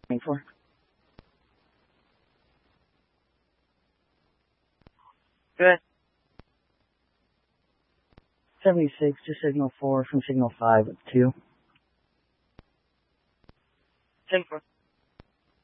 24. Good. 76 to signal 4 from signal 5 at 2. 10-4.